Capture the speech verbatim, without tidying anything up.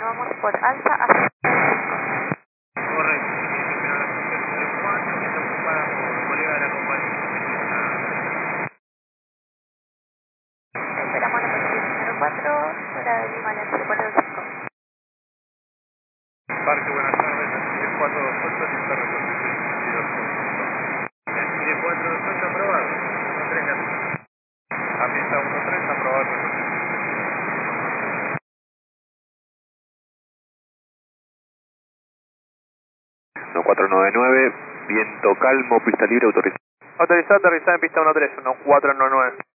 vamos por alta hasta Correcto, cero cuatro, que está ocupada por colega de la compañía. esperamos la posición cero cuatro, fuera de Lima, en cero cuatro cinco. Parque, buenas tardes, el cuatro dos ocho, lista reporte seis dos ocho. El cuatro dos ocho aprobado, uno tres la pista. A pista uno tres aprobado. uno cuatro nueve nueve, viento calmo, pista libre, autorizado. Autorizado, aterrizada en pista uno tres, uno cuatro nueve nueve.